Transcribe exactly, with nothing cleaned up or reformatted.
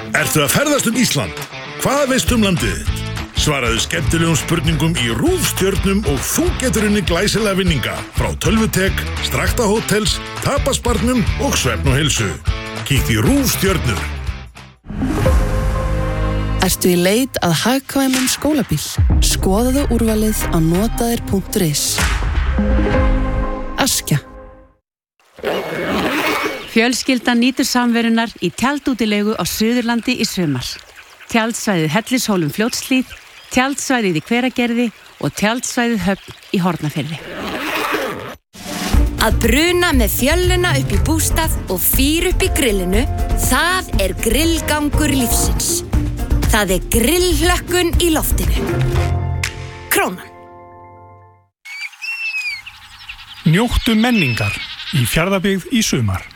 Ertu að ferðast um Ísland? Hvað veistu um landið þitt? Svaraðu skemmtilegum spurningum í rúðstjörnum og þú getur unni glæsilega vinninga frá Tölvutek, Strakta Hótels, Tapasbarnum og Svefn og Heilsu. Kíktu í rúðstjörnur. Ertu í leit að hagkvæmum skólabíl? Skoðaðu úrvalið á notaðir punktur is. Askja. Fjölskyldan nýtur samverunar í tjaldútilegu á Suðurlandi í sumar. Tjaldsvæðið Hellishólum Fljótshlíð, tjaldsvæðið í Hveragerði og tjaldsvæðið Höfn í Hornafirði. Að bruna með fjölluna upp í bústað og fýr upp í grillinu, það er grillgangur lífsins. Það er grillhlökkun í loftinu. Krónan. Njóttu menningar í Fjarðabyggð í sumar.